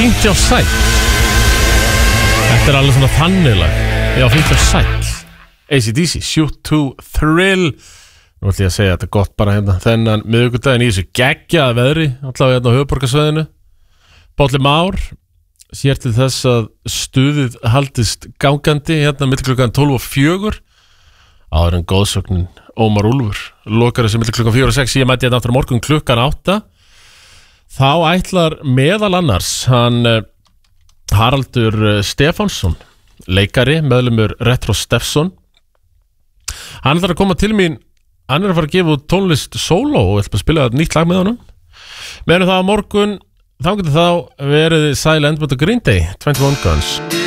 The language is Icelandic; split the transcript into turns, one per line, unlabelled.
fínt hjá sæll. Þetta alveg svona þannig lag. Já, fínt hjá sæll. AC/DC, Shoot to Thrill. Nú ætlum ég að segja þetta gott bara hérna þennan miðvikudaginn í þessu geggjaða veðri, allavega hérna á höfuðborgarsvæðinu. Páll Már sér til þess að stuðið haldist gangandi hérna milli klukkan 12 og 4. Áður en góðsögnin Ómar Úlfur lokar þessi milli klukkan 4 og 6. Ég mæti hérna aftur á morgun klukkan 8. Þá ætlar meðal annars hann Haraldur Stefánsson, leikari, meðlimur Retro Steffson. Hann ætlar að koma til mín. Hann að fara að gefa út tónlist solo og ætla að spila nýtt lag með honum. Meðan það á morgun, þá getur þá verið Silent with the Green Day, 21 Guns.